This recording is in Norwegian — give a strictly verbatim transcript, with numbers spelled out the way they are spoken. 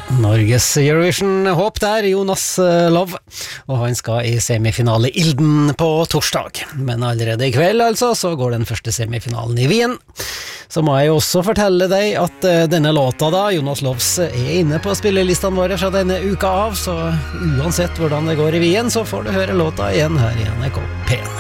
Norges Eurovision-håp der, Jonas Love, og han skal i semifinale Ilden på torsdag. Men allerede i kveld altså, så går den første semifinalen i Wien. Så må jeg jo også fortelle deg at denne låta da, Jonas Loves, er inne på spillelistene våre fra denne uka av, så uansett hvordan det går i Wien, så får du høre låta igjen her i N R K P.